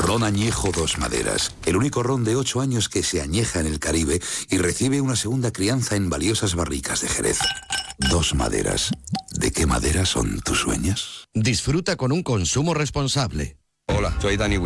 Ron Añejo Dos Maderas, el único ron de 8 años que se añeja en el Caribe y recibe una segunda crianza en valiosas barricas de Jerez. Dos Maderas. ¿De qué madera son tus sueños? Disfruta con un consumo responsable. Hola, soy Dani